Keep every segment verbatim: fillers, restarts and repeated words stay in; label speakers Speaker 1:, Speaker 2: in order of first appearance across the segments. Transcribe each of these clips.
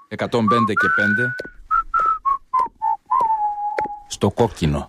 Speaker 1: εκατόν πέντε και πέντε στο κόκκινο.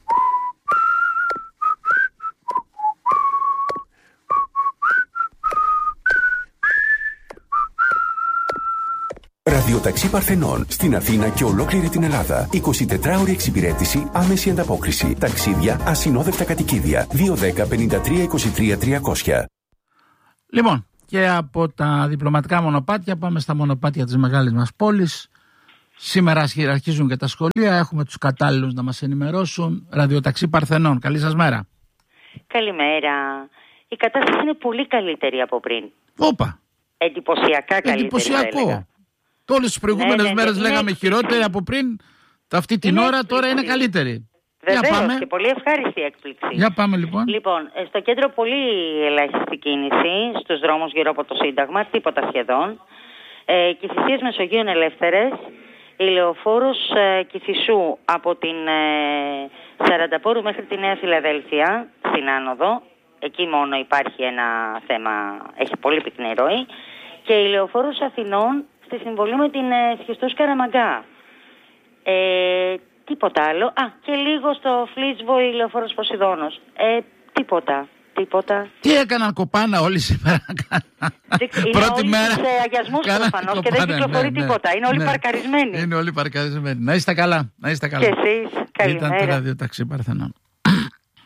Speaker 2: Ραδιοταξί Παρθενών στην Αθήνα και ολόκληρη την Ελλάδα. εικοσιτετράωρη εξυπηρέτηση, άμεση ανταπόκριση. Ταξίδια, ασυνόδευτα κατοικίδια. δύο ένα μηδέν πέντε τρία είκοσι τρία τριακόσια.
Speaker 3: Λοιπόν, και από τα διπλωματικά μονοπάτια πάμε στα μονοπάτια της μεγάλης μας πόλης. Σήμερα αρχίζουν και τα σχολεία. Έχουμε τους κατάλληλους να μας ενημερώσουν. Ραδιοταξί Παρθενών. Καλή σας μέρα.
Speaker 4: Καλημέρα. Η κατάσταση είναι πολύ καλύτερη από πριν.
Speaker 3: Όπα.
Speaker 4: Εντυπωσιακά καλύτερη.
Speaker 3: Εντυπωσιακό. Όλες τις προηγούμενες ναι, ναι, μέρες ναι, λέγαμε είναι... χειρότερη από πριν. Αυτή την είναι ώρα έκπληξη. Τώρα είναι καλύτερη.
Speaker 4: Βεβαίως, και πολύ ευχάριστη έκπληξη.
Speaker 3: Για πάμε λοιπόν.
Speaker 4: Λοιπόν, στο κέντρο πολύ ελάχιστη κίνηση, στους δρόμους γύρω από το Σύνταγμα, τίποτα σχεδόν. Ε, Κηφισίας Μεσογείων ελεύθερες. Η λεωφόρος ε, Κηφισού από την ε, Σαρανταπόρου μέχρι τη Νέα Φιλαδέλφια, στην άνοδο. Εκεί μόνο υπάρχει ένα θέμα, έχει πολύ πυκνή ροή. Και η λεωφόρος Αθηνών στη συμβολή με την ε, Σχιστούς Καραμαγκά. Ε, τίποτα άλλο. Α, και λίγο στο Φλίτσβο η λεωφόρος Ποσειδώνος. Ε, τίποτα. Τίποτα.
Speaker 3: Τι έκαναν κοπάνα όλοι σήμερα.
Speaker 4: Είναι
Speaker 3: Πρώτη
Speaker 4: όλοι
Speaker 3: μέρα.
Speaker 4: Σε αγιασμούς προφανώς και δεν κυκλοφορεί ναι, τίποτα. Είναι όλοι ναι, παρκαρισμένοι.
Speaker 3: Είναι όλοι παρκαρισμένοι. Να είστε καλά. Να είστε καλά.
Speaker 4: Και εσείς. Καλημέρα.
Speaker 3: Ήταν το Ραδιοταξί Παρθενών.